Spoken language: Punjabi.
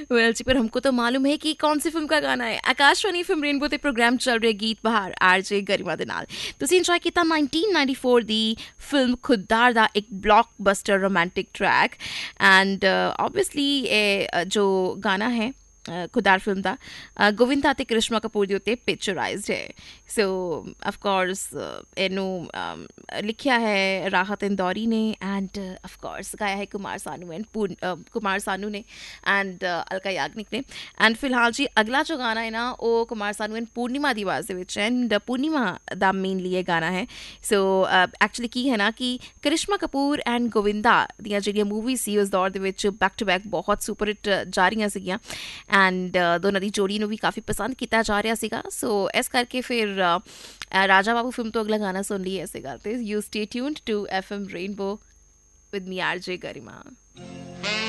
वेल जी, पर हमको तो मालूम है कि कौन सी फिल्म का गाना है। आकाशवाणी फिल्म रेनबो ਤੇ ਪ੍ਰੋਗਰਾਮ ਚੱਲ ਰਿਹਾ ਗੀਤ ਬਹਾਰ ਆਰਜੇ ਗਰਿਮਾ ਦੇ ਨਾਲ। ਤੁਸੀਂ ਇੰਜੋਏ ਕੀਤਾ 1994 ਦੀ ਫਿਲਮ ਖੁੱਦਾਰ ਦਾ ਇੱਕ blockbuster romantic track and obviously ਇਹ ਜੋ ਗਾਣਾ ਹੈ ਖੁਦਾਰ ਫਿਲਮ ਦਾ ਗੋਵਿੰਦਾ ਅਤੇ ਕ੍ਰਿਸ਼ਮਾ ਕਪੂਰ ਦੇ ਉੱਤੇ ਪਿਕਚਰਾਈਜ਼ਡ ਹੈ। ਸੋ ਆਫ ਕੋਰਸ ਇਹਨੂੰ ਲਿਖਿਆ ਹੈ ਰਾਹਤ ਇੰਦੌਰੀ ਨੇ ਐਂਡ ਆਫ ਕੋਰਸ ਗਾਇਆ ਹੈ ਕੁਮਾਰ ਸਾਨੂ ਨੇ ਐਂਡ ਅਲਕਾ ਯਾਗਨਿਕ ਨੇ। ਐਂਡ ਫਿਲਹਾਲ ਜੀ ਅਗਲਾ ਜੋ ਗਾਣਾ ਹੈ ਨਾ ਉਹ ਕੁਮਾਰ ਸਾਨੂ ਐਂਡ ਪੂਰਨਿਮਾ ਦੀ ਆਵਾਜ਼ ਦੇ ਵਿੱਚ ਐਂਡ ਪੂਰਨਿਮਾ ਦਾ ਮੇਨਲੀ ਇਹ ਗਾਣਾ ਹੈ। ਸੋ ਐਕਚੁਅਲੀ ਕੀ ਹੈ ਨਾ ਕਿ ਕ੍ਰਿਸ਼ਮਾ ਕਪੂਰ ਐਂਡ ਗੋਵਿੰਦਾ ਦੀਆਂ ਜਿਹੜੀਆਂ ਮੂਵੀ ਸੀ ਉਸ ਦੌਰ ਦੇ ਵਿੱਚ ਬੈਕ ਟੂ ਬੈਕ ਬਹੁਤ ਸੁਪਰ ਹਿੱਟ ਜਾ ਰਹੀਆਂ ਸੀਗੀਆਂ ਐਂਡ ਦੋਨਾਂ ਦੀ ਜੋੜੀ ਨੂੰ ਵੀ ਕਾਫੀ ਪਸੰਦ ਕੀਤਾ ਜਾ ਰਿਹਾ ਸੀਗਾ। ਸੋ ਇਸ ਕਰਕੇ ਫਿਰ ਰਾਜਾ ਬਾਬੂ ਫਿਲਮ ਤੋਂ ਅਗਲਾ ਗਾਣਾ ਸੁਣ ਲਈ ਇਸੇ ਗੱਲ 'ਤੇ। You stay tuned to FM rainbow with me RJ Garima.